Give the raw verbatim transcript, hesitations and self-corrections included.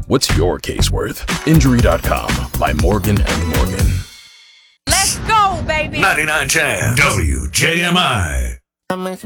What's your case worth? Injury dot com by Morgan and Morgan. Let's go, baby. ninety-nine Jam, W J M I.